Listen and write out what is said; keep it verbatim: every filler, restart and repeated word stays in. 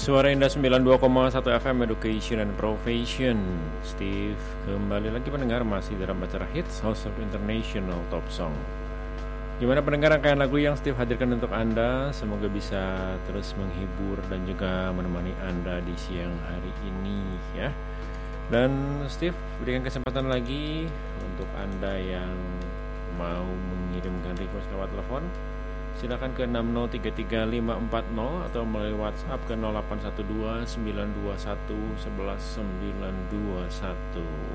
Suara Indah sembilan puluh dua koma satu F M Education and Profession. Steve kembali lagi pendengar, masih dalam acara Hits House of International Top Song. Gimana pendengar, rangkaian lagu yang Steve hadirkan untuk Anda semoga bisa terus menghibur dan juga menemani Anda di siang hari ini ya. Dan Steve berikan kesempatan lagi untuk Anda yang mau mengirimkan request lewat telepon. Silakan ke enam nol tiga tiga lima empat nol atau melalui WhatsApp ke nol delapan satu dua sembilan dua satu satu satu sembilan dua satu.